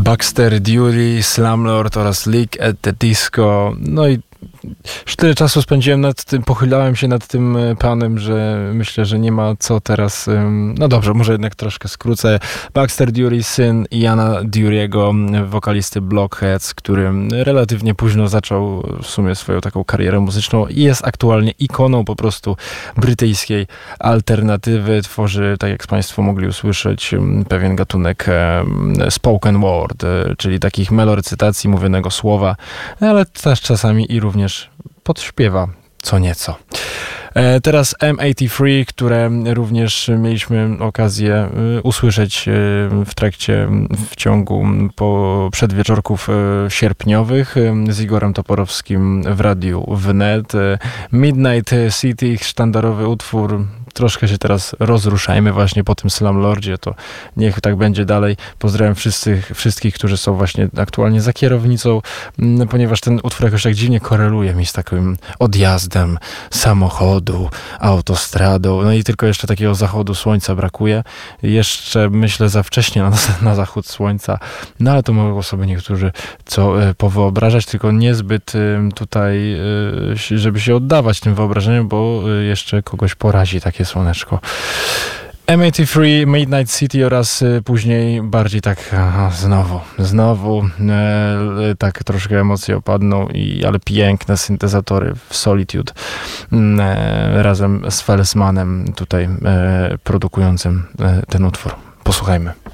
Baxter Dury, Slumlord oraz Leak at the Disco. No i już tyle czasu spędziłem nad tym, pochylałem się nad tym panem, że myślę, że nie ma co teraz. No dobrze, może jednak troszkę skrócę. Baxter Dury, syn Iana Dury'ego, wokalisty Blockheads, który relatywnie późno zaczął w sumie swoją taką karierę muzyczną i jest aktualnie ikoną po prostu brytyjskiej alternatywy. Tworzy, tak jak Państwo mogli usłyszeć, pewien gatunek spoken word, czyli takich melorecytacji mówionego słowa, ale też czasami i również podśpiewa co nieco. Teraz M83, które również mieliśmy okazję usłyszeć w ciągu przedwieczorków sierpniowych z Igorem Toporowskim w Radiu Wnet. Midnight City, ich sztandarowy utwór. Troszkę się teraz rozruszajmy właśnie po tym Slumlordzie, to niech tak będzie dalej. Pozdrawiam wszystkich, którzy są właśnie aktualnie za kierownicą, ponieważ ten utwór jakoś tak dziwnie koreluje mi z takim odjazdem samochodu, autostradą, no i tylko jeszcze takiego zachodu słońca brakuje. Jeszcze myślę za wcześnie na zachód słońca, no ale to mogą sobie niektórzy powyobrażać, tylko niezbyt tutaj, żeby się oddawać tym wyobrażeniom, bo jeszcze kogoś porazi takie słoneczko. M83, Midnight City oraz później bardziej tak znowu tak troszkę emocje opadną, ale piękne syntezatory w Solitude razem z Felsmanem tutaj produkującym ten utwór. Posłuchajmy.